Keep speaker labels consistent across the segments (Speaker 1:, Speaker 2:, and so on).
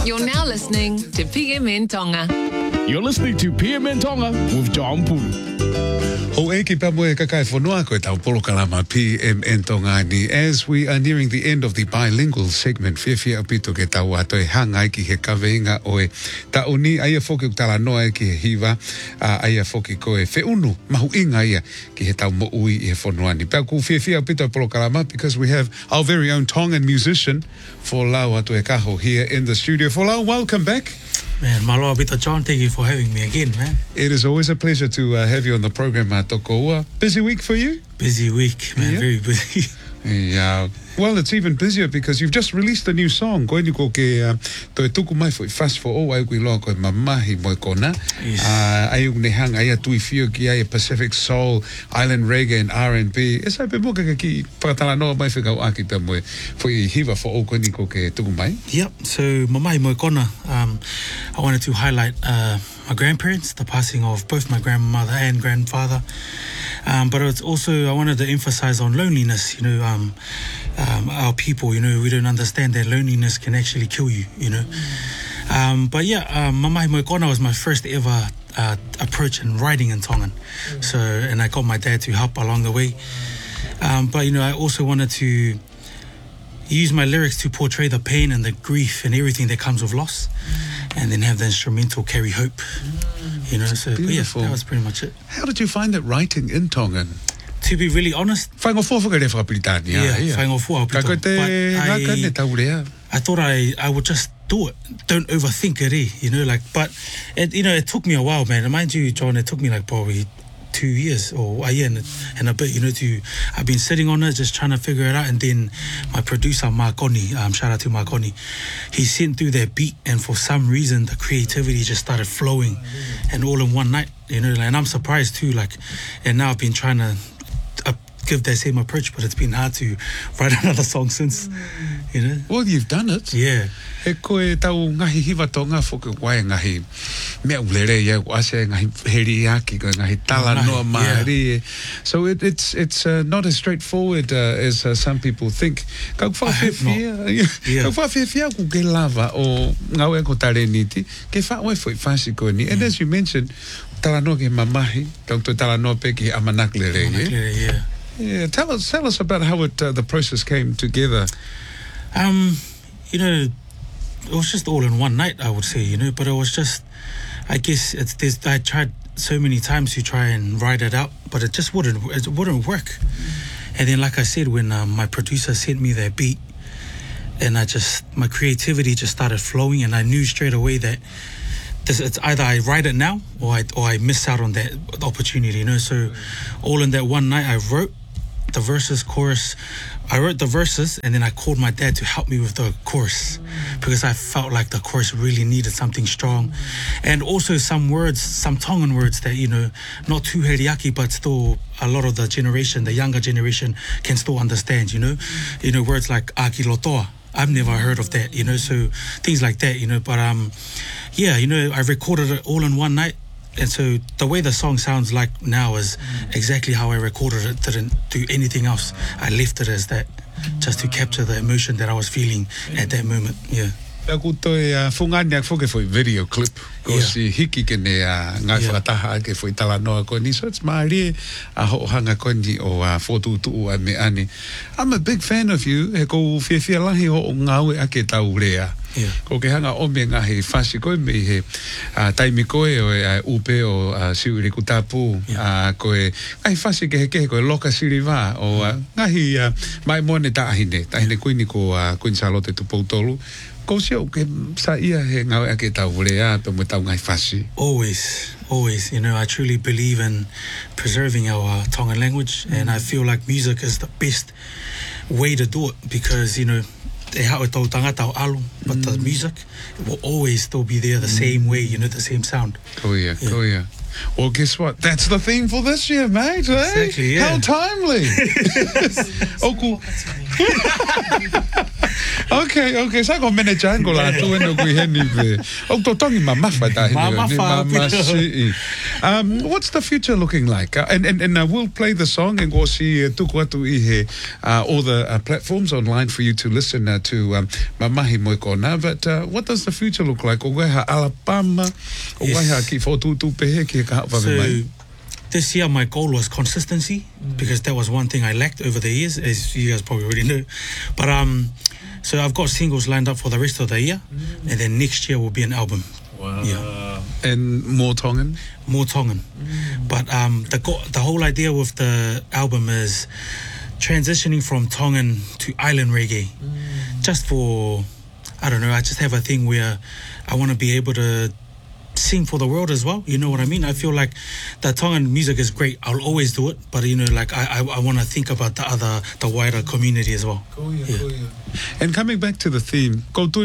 Speaker 1: You're now listening to PM Tonga.
Speaker 2: You're listening to PM Tonga with John Pulu.
Speaker 3: Ho eke pa moe kakai whanua koe tau polokalama PM Tonga ni. As we are nearing the end of the bilingual segment, whiawhia apito ke tau ato e hanga ki he kaweinga o e tau ni aia whoki uktala noa ki he hiwa, aia whoki koe whiunu mahu inga ia ki he tau mo ui i he whanua ni. Pau ku whiawhia apito polokalama because we have our very own Tongan musician for Lau ato e kaho here in the studio. For Lau, welcome back.
Speaker 4: Man, malo bita John, thank you for having me again, man.
Speaker 3: It is always a pleasure to have you on the program, Toko. Busy week for you?
Speaker 4: Busy week, man, very busy.
Speaker 3: Yeah. Well, it's even busier because you've just released a new song. Koe ni ko ke toi tuku mai foi fast for all ai kui loa koe mamahi moi kona.
Speaker 4: Yes.
Speaker 3: Ai ne hang ai tui fio ki ai Pacific Soul, Island Reggae and R&B. E sai pe mo ka ki whakatala noa mai whikau aki ta moi foi hiwa for all koe ni ko ke tuku mai.
Speaker 4: Yep, so mamahi moi kona. I wanted to highlight my grandparents, the passing of both my grandmother and grandfather. But it's also, I wanted to emphasize on loneliness, you know, our people, you know, we don't understand that loneliness can actually kill you, you know. But yeah, Mamahi Moikona was my first ever approach in writing in Tongan. So, and I got my dad to help along the way. But, you know, I also wanted to use my lyrics to portray the pain and the grief and everything that comes with loss. And then have the instrumental carry hope, you know. So, but yeah, that was pretty much it.
Speaker 3: How did you find it writing in Tongan?
Speaker 4: To be really honest,
Speaker 3: Whaingofua whakare whakapritani.
Speaker 4: whaingofua
Speaker 3: Ka koe te ngaka ne tau rea.
Speaker 4: I thought I would just do it. Don't overthink it, you know, like, but it, you know, it took me a while, man. And mind you, John, it took me like probably 2 years or a year and a bit, you know, I've been sitting on it, just trying to figure it out. And then my producer, Marconi, shout out to Marconi, he sent through that beat, and for some reason, the creativity just started flowing, and all in one night, you know, and I'm surprised too, like, and now I've been trying to give that same approach, but it's been hard to write another song since, you know.
Speaker 3: Well, you've done it.
Speaker 4: Yeah.
Speaker 3: E koe tau ngahi hiwa tonga whoke wae ngahi mea ulere ia wase ngahi heri aki ngahi tala noa maari. So it's not as straightforward as some people think. Kau whawhiawhia ku ke lava o ngau e ko tare niti ke whaoe foi whasi koe ni. And as you mentioned, tala noa ke mamahi, tau to tala noa pe ki amanaklere.
Speaker 4: Yeah.
Speaker 3: Yeah, tell us about how the process came together.
Speaker 4: You know, it was just all in one night, I would say, you know, but it was just, I guess I tried so many times to try and write it out, but it just wouldn't work. And then, like I said, when my producer sent me that beat, and my creativity just started flowing, and I knew straight away that it's either I write it now or I miss out on that opportunity, you know. So all in that one night, I wrote the verses, chorus. I wrote the verses, and then I called my dad to help me with the chorus because I felt like the chorus really needed something strong, and also some words, some Tongan words that, you know, not too heriaki, but still a lot of the younger generation can still understand, you know. You know, words like aki lotoa. I've never heard of that, you know, so things like that, you know. But yeah, you know, I recorded it all in one night. And so the way the song sounds like now is exactly how I recorded it. Didn't do anything else. I left it as that, just to capture the emotion that I was feeling at that moment. Yeah.
Speaker 3: Aku toi whungania whoke foi video clip. Ko si hiki ke ne ngai whakataha ke foi tala noa ko ni. So it's maari a hohanga ko ni o whotutu a me ani. I'm a big fan of you. He ko whiawhia lahi ho ngau e ake tau rea. Ko ke hanga o me ngahi whasi koe me he taimi koe o upe o siuri kutapu. Koe ngahi whasi ke he koe loka siriwa o ngahi mai mone tahine. Tahine kuini ko Queen Charlotte Tupoutolu. Always,
Speaker 4: you know, I truly believe in preserving our Tongan language, and I feel like music is the best way to do it because, you know, but the music will always still be there the same way, you know, the same sound.
Speaker 3: Oh yeah. Well, guess what? That's the theme for this year, mate.
Speaker 4: Exactly, yeah.
Speaker 3: How timely. Okay. Sa ko manager ko la tu no kui heni ve. O to tongi mamafa ta heni. What's the future looking like? And we'll play the song and go see tuku atu I he all the platforms online for you to listen to Mamahi Moe Kona. But what does the future look like? O weha Alabama, o weha ki fotutu pehe ki ka hapa mai.
Speaker 4: This year, my goal was consistency because that was one thing I lacked over the years, as you guys probably already know. But so I've got singles lined up for the rest of the year, and then next year will be an album.
Speaker 3: Wow.
Speaker 4: Yeah.
Speaker 3: And more Tongan?
Speaker 4: More Tongan. But the whole idea with the album is transitioning from Tongan to island reggae. Just for, I don't know, I just have a thing where I want to be able to sing for the world as well, you know what I mean? I feel like the Tongan music is great. I'll always do it, but you know, like I want to think about the wider community as well.
Speaker 3: And coming back to the theme,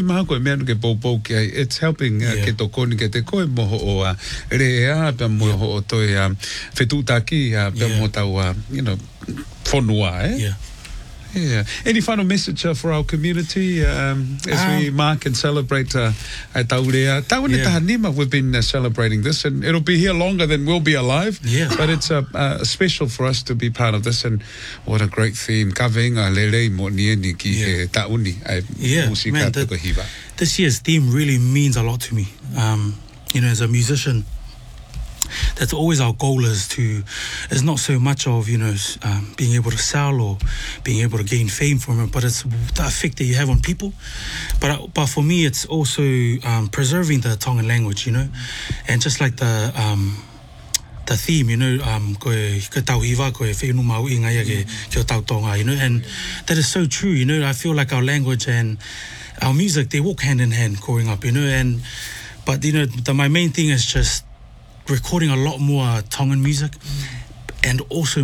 Speaker 3: it's helping ke to koni ke te koe moho o rea pe moho o toi whetutaki pe moho tau you know whonua, eh? Yeah. Any final message for our community as we mark and celebrate Taurea? Tawane Tahanima, we've been celebrating this, and it'll be here longer than we'll be alive. Yeah. But it's special for us to be part of this, and what a great theme. Ka venga lele mo nieni ki he tauni ai musika tuku hiva.
Speaker 4: This year's theme really means a lot to me. You know, as a musician, that's always our goal is not so much of, you know, being able to sell or being able to gain fame from it, but it's the effect that you have on people. But for me, it's also preserving the Tongan language, you know, and just like the theme, you know, koe tau hiva, koe whenu mau inga ia ke o tau tonga, you know, and that is so true, you know. I feel like our language and our music, they walk hand in hand growing up, you know, but you know, my main thing is just recording a lot more Tongan music, and also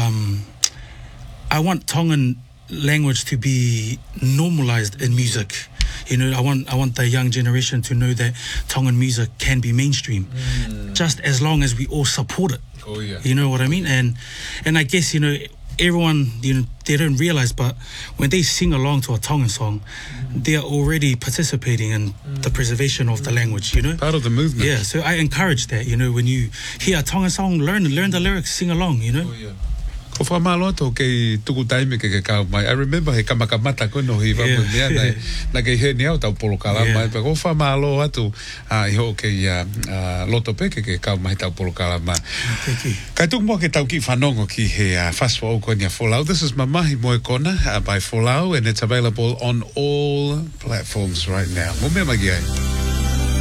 Speaker 4: I want Tongan language to be normalized in music. You know, I want the young generation to know that Tongan music can be mainstream, just as long as we all support it. You know what I mean? And I guess, you know, everyone, you know, they don't realize, but when they sing along to a Tongan song, they are already participating in the preservation of the language, you know?
Speaker 3: Part of the movement.
Speaker 4: Yeah, so I encourage that, you know, when you hear a Tongan song, learn the lyrics, sing along, you know?
Speaker 3: Ko whamalo to kei tuku taime ke kau mai. I remember he kamakamata ko no hiva mo mea na kei he niau tau polo kala mai. Pe ko whamalo atu I ho kei loto pe ke kau mai tau polo kala mai. Kai tuku mo ke tau ki whanongo ki he whaswa o konia Folau. This is Mamahi Moe Kona by Folau, and it's available on all platforms right now. Mo mea magi ai.